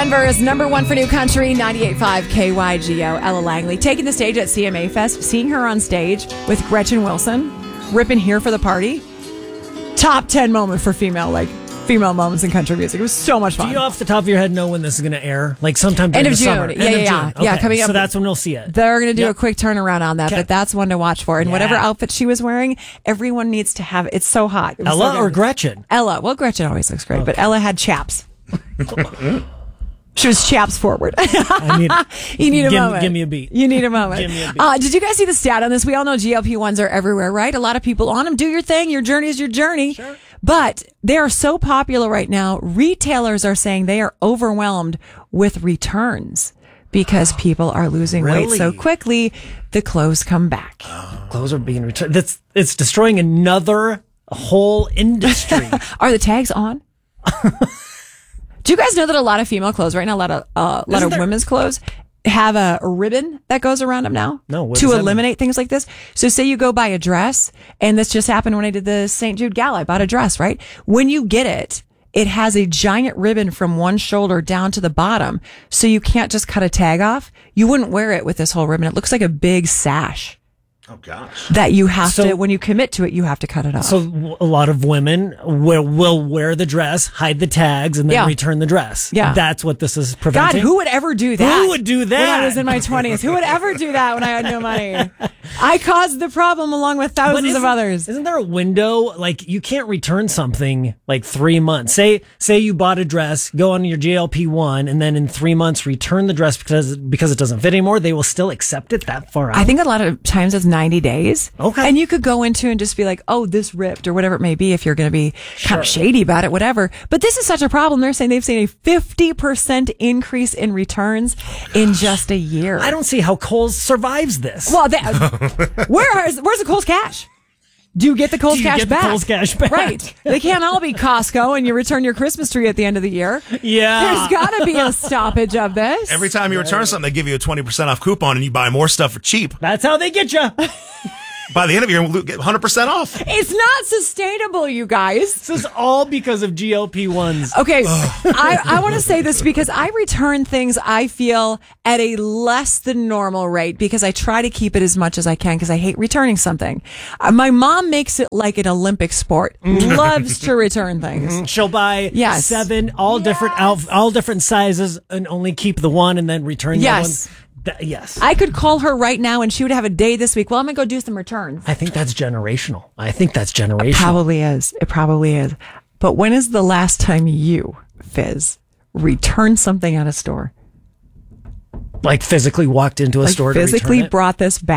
Denver's number one for new country, 98.5 KYGO. Ella Langley taking the stage at CMA Fest. Seeing her on stage with Gretchen Wilson, ripping Here for the Party. Top 10 moment for female moments in country music. It was so much fun. Do you off the top of your head know when this is going to air? Like sometime End during of the June. summer? Yeah. Okay. Coming up. So that's when we'll see it. They're going to do a quick turnaround on that, but that's one to watch for. And Yeah. whatever outfit she was wearing, everyone needs to have. It's so hot. It was Ella so or good. Gretchen? Ella. Well, Gretchen always looks great, but Ella had chaps. She was chaps forward. You need a moment. Give me a beat. You need a moment. Give me a beat. Did you guys see the stat on this? We all know GLP-1s are everywhere, right? A lot of people on them. Do your thing. Your journey is your journey. Sure. But they are so popular right now. Retailers are saying they are overwhelmed with returns because people are losing weight Really? so quickly. The clothes come back. Clothes are being returned. It's destroying another whole industry. Are the tags on? Do you guys know that a lot of female clothes right now, a lot of women's clothes have a ribbon that goes around them now? No, what to does that eliminate things like this. So say you go buy a dress, and this just happened when I did the St. Jude Gala. I bought a dress, right? When you get it, it has a giant ribbon from one shoulder down to the bottom. So you can't just cut a tag off. You wouldn't wear it with this whole ribbon. It looks like a big sash. Oh, gosh. That you have to, when you commit to it, you have to cut it off. So a lot of women will wear the dress, hide the tags, and then return the dress. Yeah. That's what this is preventing. God, who would ever do that? Who would do that? When I was in my 20s. Who would ever do that when I had no money? I caused the problem along with thousands of others. Isn't there a window? Like, you can't return something like 3 months. Say you bought a dress, go on your GLP-1, and then in 3 months return the dress because it doesn't fit anymore. They will still accept it that far out. I think a lot of times it's 90 days. Okay. And you could go into and just be like, oh, this ripped or whatever it may be if you're going to be kind of shady about it, whatever. But this is such a problem. They're saying they've seen a 50% increase in returns in just a year. I don't see how Kohl's survives this. Well, where's the Kohl's cash? Do you get the Kohl's cash back? Kohl's cash back? Right. They can't all be Costco and you return your Christmas tree at the end of the year. Yeah. There's got to be a stoppage of this. Every time you return something, they give you a 20% off coupon and you buy more stuff for cheap. That's how they get you. By the end of the year, we'll get 100% off. It's not sustainable, you guys. This is all because of GLP-1s. Okay, I want to say this because I return things I feel at a less than normal rate because I try to keep it as much as I can because I hate returning something. My mom makes it like an Olympic sport. Loves to return things. She'll buy 7, all different sizes, and only keep the one and then return the one. Yes. I could call her right now and she would have a day this week. Well, I'm going to go do some returns. I think that's generational. It probably is. But when is the last time you, Fizz, returned something at a store? Like physically walked into a store to return it? Physically brought this back.